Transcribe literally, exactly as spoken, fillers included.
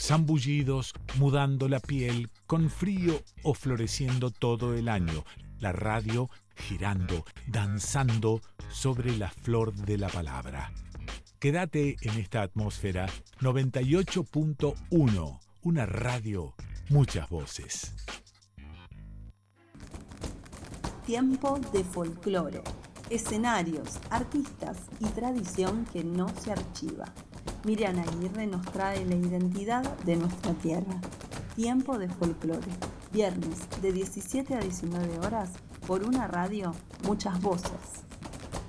Zambullidos, mudando la piel, con frío o floreciendo todo el año. La radio girando, danzando sobre la flor de la palabra. Quédate en esta atmósfera noventa y ocho punto uno, una radio, muchas voces. Tiempo de folclore, escenarios, artistas y tradición que no se archiva. Miriam Aguirre nos trae la identidad de nuestra tierra. Tiempo de folclore, viernes de diecisiete a diecinueve horas por una radio, muchas voces.